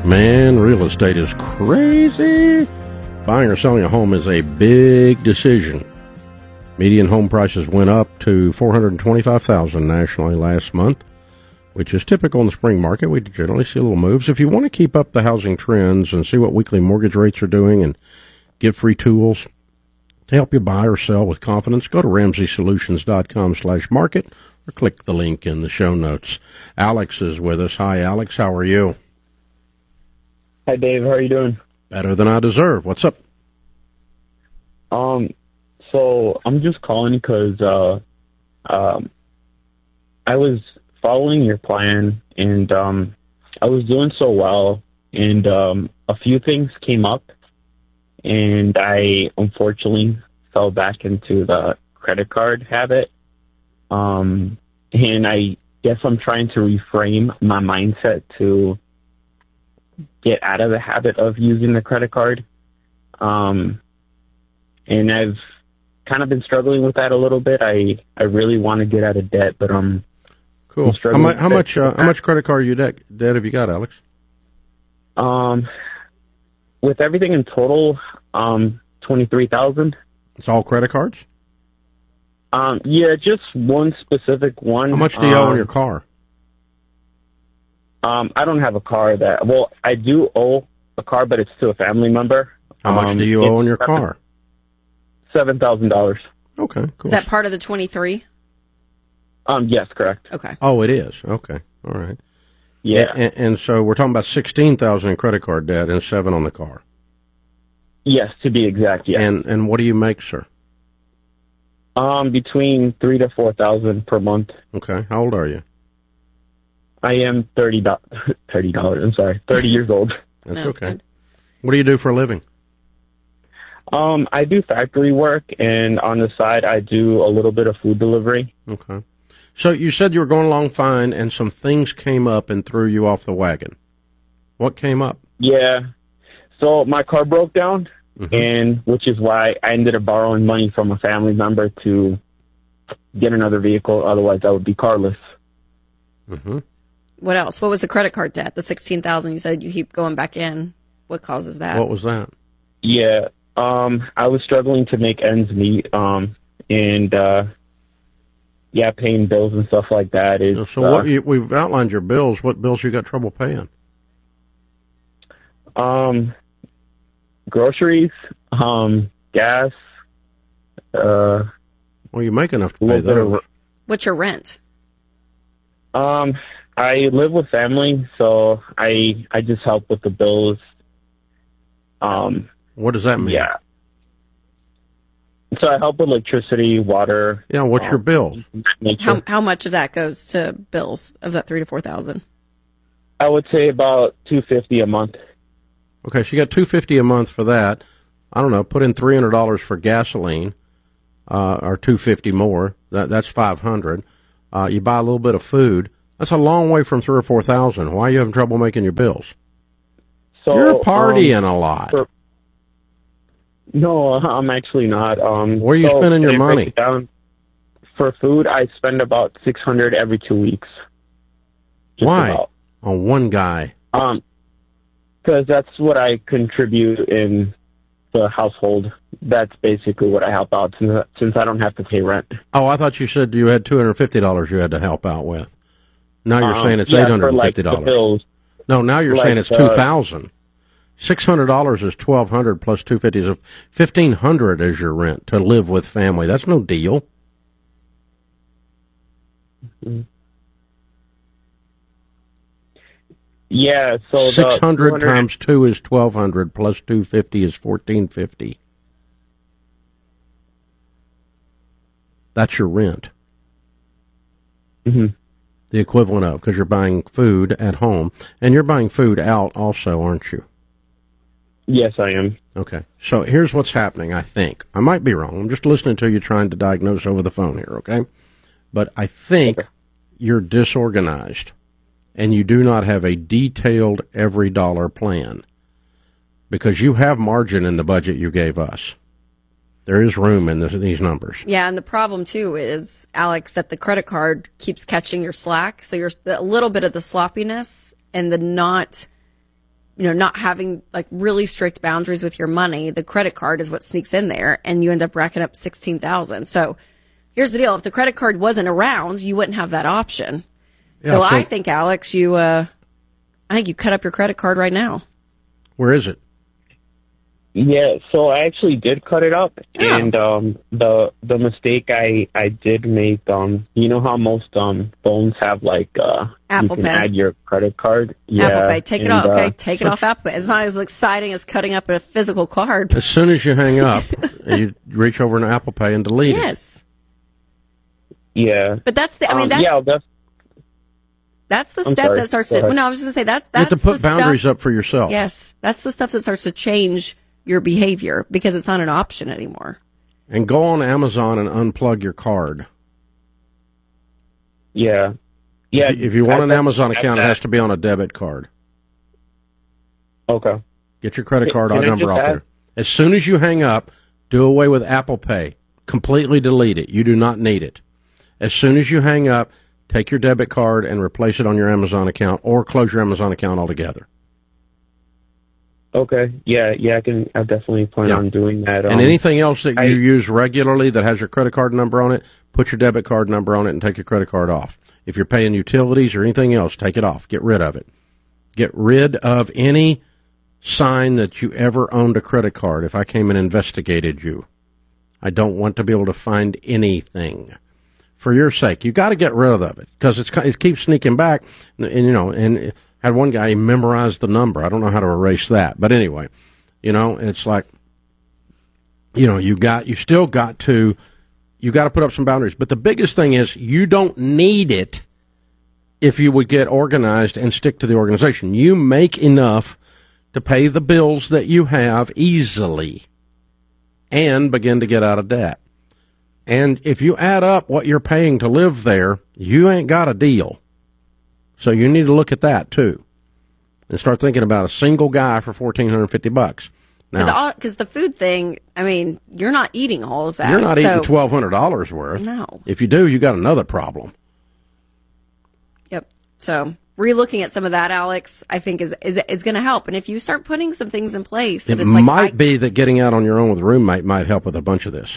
Man, real estate is crazy. Buying or selling a home is a big decision. Median home prices went up to $425,000 nationally last month, which is typical in the spring market. We generally see little moves. If you want to keep up the housing trends and see what weekly mortgage rates are doing and get free tools to help you buy or sell with confidence, go to RamseySolutions.com/market or click the link in the show notes. Alex is with us. Hi, Alex. How are you? Hi, Dave. How are you doing? Better than I deserve. What's up? So I'm just calling because I was following your plan, and I was doing so well, and a few things came up, and I unfortunately fell back into the credit card habit. And I guess I'm trying to reframe my mindset to get out of the habit of using the credit card. And I've kind of been struggling with that a little bit. I really want to get out of debt, but cool. How much credit card debt have you got, Alex? With everything in total, $23,000. It's all credit cards? Yeah, just one specific one. How much do you owe on your car? I don't have a car I do owe a car, but it's to a family member. How much do you owe on your car? $7,000. Okay, cool. Is that part of the 23? Yes, correct. Okay. Oh, it is. Okay, all right. Yeah. And so we're talking about $16,000 in credit card debt and $7,000 on the car. Yes, to be exact. Yeah. And what do you make, sir? Between $3,000 to $4,000 per month. Okay. How old are you? I am $30. I'm sorry, 30 years old. That's No, okay. What do you do for a living? I do factory work, and on the side, I do a little bit of food delivery. Okay. So you said you were going along fine, and some things came up and threw you off the wagon. What came up? Yeah. So my car broke down, and which is why I ended up borrowing money from a family member to get another vehicle. Otherwise, I would be carless. Mm-hmm. What else? What was the credit card debt? The $16,000 you said you keep going back in. What causes that? What was that? Yeah. I was struggling to make ends meet. Paying bills and stuff like that is. So we've outlined your bills. What bills you got trouble paying? Groceries, gas. Well, you make enough to pay those. What's your rent? I live with family, so I just help with the bills. What does that mean? Yeah. So I help with electricity, water. Yeah, what's your bill? How much of that goes to bills of that $3,000 to $4,000? I would say about $250 a month. Okay, so you got $250 a month for that. I don't know. Put in $300 for gasoline, or $250 more. That's $500. You buy a little bit of food. That's a long way from $3,000 or $4,000. Why are you having trouble making your bills? So you're partying a lot. No, I'm actually not. Where are you spending your money? For food, I spend about $600 every 2 weeks. Why? About. On one guy? Because that's what I contribute in the household. That's basically what I help out since I don't have to pay rent. Oh, I thought you said you had $250 you had to help out with. Now you're saying it's $850. No, now you're saying it's $2,000. $600 is $1,200 plus $250 is $1,500 is your rent to live with family. That's no deal. Yeah, so 600 times 2 is 1,200 plus 250 is 1,450. That's your rent. Mm-hmm. The equivalent of, because you're buying food at home, and you're buying food out also, aren't you? Yes, I am. Okay. So here's what's happening, I think. I might be wrong. I'm just listening to you trying to diagnose over the phone here, okay? But I think you're disorganized, and you do not have a detailed every dollar plan, because you have margin in the budget you gave us. There is room in these numbers. Yeah, and the problem, too, is, Alex, that the credit card keeps catching your slack. So you're a little bit of the sloppiness and the not not having like really strict boundaries with your money, the credit card is what sneaks in there and you end up racking up 16,000. So here's the deal. If the credit card wasn't around, you wouldn't have that option. Yeah, so I think, Alex, I think you cut up your credit card right now. Where is it? Yeah, so I actually did cut it up, Yeah. and the mistake I did make, you know how most phones have like Apple you can Pay. add your credit card. Yeah, Apple Pay, take it and, off, okay? Take it off Apple Pay. It's not as exciting as cutting up a physical card. As soon as you hang up, you reach over to Apple Pay and delete it. Yes. Yeah, But that's the, that's the I'm step sorry. that starts Go to, ahead. no, I was just going to say You have that's to put the boundaries stuff, up for yourself. Yes. That's the stuff that starts to change your behavior because it's not an option anymore. And go on Amazon and unplug your card. yeah. If you want an Amazon account, it that. has to be on a debit card. Okay. Get your credit card Can I number just off add- there. As soon as you hang up, do away with Apple Pay. Completely delete it. You do not need it. As soon as you hang up, take your debit card and replace it on your Amazon account or close your Amazon account altogether. Okay. Yeah. I definitely plan Yeah. on doing that. And anything else that you use regularly that has your credit card number on it, put your debit card number on it and take your credit card off. If you're paying utilities or anything else, take it off. Get rid of it. Get rid of any sign that you ever owned a credit card if I came and investigated you. I don't want to be able to find anything. For your sake, you got to get rid of it because it keeps sneaking back. And had one guy memorize the number. I don't know how to erase that, but anyway, it's like, you still got to put up some boundaries. But the biggest thing is you don't need it if you would get organized and stick to the organization. You make enough to pay the bills that you have easily and begin to get out of debt. And if you add up what you're paying to live there, you ain't got a deal. So you need to look at that too, and start thinking about a single guy for $1,450. Now, Because the food thing, I mean, you're not eating all of that. you're not eating $1,200 worth. No. If you do, you got another problem. Yep. So relooking at some of that, Alex, I think is going to help. And if you start putting some things in place, It that it's like, might be that getting out on your own with a roommate might help with a bunch of this.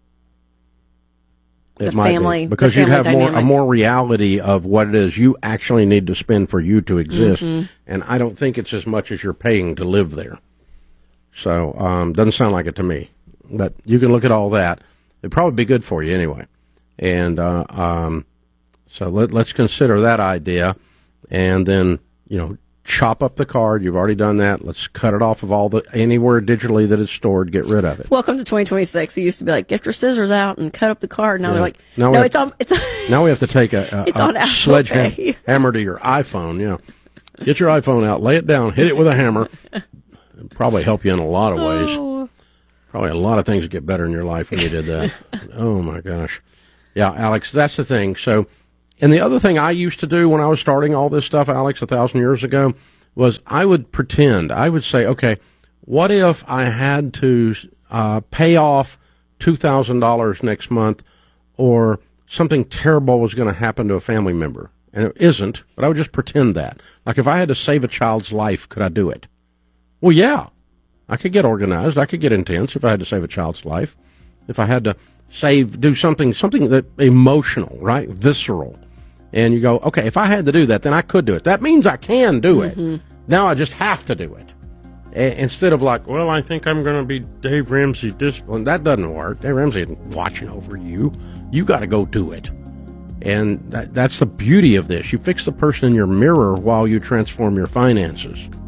It The might family- be, because the you'd have family a dynamic. more reality of what it is you actually need to spend for you to exist, and I don't think it's as much as you're paying to live there. So doesn't sound like it to me, but you can look at all that. It'd probably be good for you anyway, and so let's consider that idea, and then chop up the card. You've already done that. Let's cut it off of anywhere digitally that it's stored. Get rid of it. welcome to 2026. It used to be like, get your scissors out and cut up the card. Now they're like, Now no, we it's on. Now we have to take a It's on Apple Pay. sledgehammer to your iPhone. Get your iPhone out, lay it down, hit it with a hammer. It'd probably help you in a lot of ways. Oh. Probably a lot of things would get better in your life when you did that. Oh my gosh. Yeah, Alex, that's the thing. So, and the other thing I used to do when I was starting all this stuff, Alex, 1,000 years ago, was I would pretend. I would say, okay, what if I had to pay off $2,000 next month, or something terrible was going to happen to a family member? And it isn't, but I would just pretend that. Like if I had to save a child's life, could I do it? Well, yeah. I could get organized. I could get intense if I had to save a child's life. If I had to do something that emotional, right? Visceral. And you go, okay, if I had to do that, then I could do it. That means I can do it. Now I just have to do it. Instead of like, well, I think I'm going to be Dave Ramsey disciplined. That doesn't work. Dave Ramsey isn't watching over you. You got to go do it. And that's the beauty of this. You fix the person in your mirror while you transform your finances.